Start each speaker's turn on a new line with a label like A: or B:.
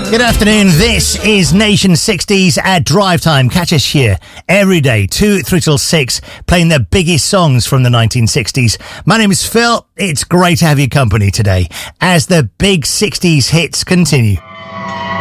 A: Good afternoon, this is Nation 60s at Drive Time. Catch us here every day, 2 3 till 6, playing the biggest songs from the 1960s. My name is Phil, it's great to have your company today as the big 60s hits continue.